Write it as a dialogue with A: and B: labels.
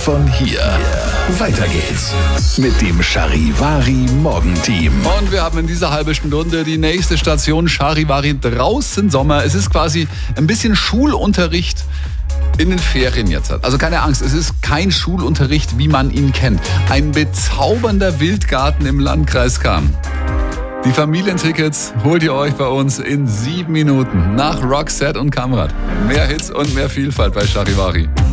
A: von hier. Weiter geht's mit dem Charivari Morgenteam.
B: Und wir haben in dieser halben Stunde die nächste Station Charivari draußen Sommer. Es ist quasi ein bisschen Schulunterricht in den Ferien jetzt. Also keine Angst, es ist kein Schulunterricht, wie man ihn kennt. Ein bezaubernder Wildgarten im Landkreis Cham. Die Familientickets holt ihr euch bei uns in 7 Minuten nach Roxette und Kamrat. Mehr Hits und mehr Vielfalt bei Charivari.